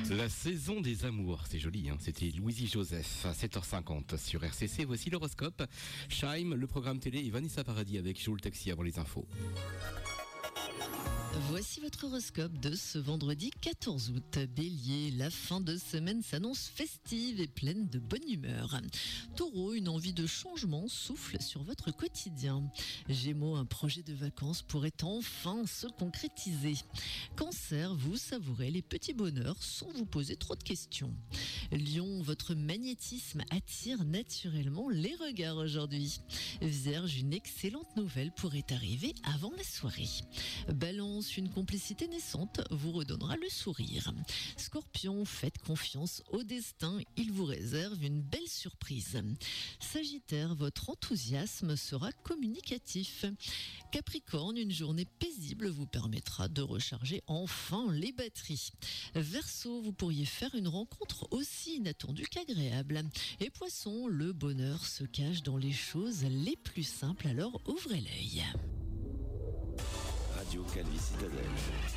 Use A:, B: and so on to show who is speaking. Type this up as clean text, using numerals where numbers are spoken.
A: La saison des amours, c'est joli, hein. C'était Louisie Joseph à 7h50 sur RCC. Voici l'horoscope. Scheim, le programme télé et Vanessa Paradis avec Joule Taxi avant les infos.
B: Voici votre horoscope de ce vendredi 14 août. Bélier, la fin de semaine s'annonce festive et pleine de bonne humeur. Taureau, une envie de changement souffle sur votre quotidien. Gémeaux, un projet de vacances pourrait enfin se concrétiser. Cancer, vous savourez les petits bonheurs sans vous poser trop de questions. Lion, votre magnétisme attire naturellement les regards aujourd'hui. Vierge, une excellente nouvelle pourrait arriver avant la soirée. Balance, une complicité naissante vous redonnera le sourire. Scorpion, faites confiance au destin, il vous réserve une belle surprise. Sagittaire, votre enthousiasme sera communicatif. Capricorne, une journée paisible vous permettra de recharger enfin les batteries. Verseau, vous pourriez faire une rencontre aussi inattendue qu'agréable. Et Poisson, le bonheur se cache dans les choses les plus simples, alors ouvrez l'œil.
C: Radio Calvi Citadelle.